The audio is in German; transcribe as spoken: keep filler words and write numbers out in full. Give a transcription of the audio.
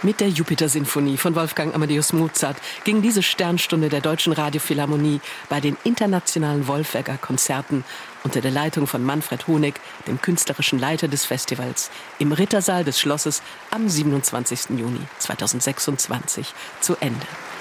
Mit der Jupiter-Sinfonie von Wolfgang Amadeus Mozart ging diese Sternstunde der Deutschen Radiophilharmonie bei den internationalen Wolfegger Konzerten unter der Leitung von Manfred Honeck, dem künstlerischen Leiter des Festivals, im Rittersaal des Schlosses am siebenundzwanzigsten Juni zweitausendsechsundzwanzig zu Ende.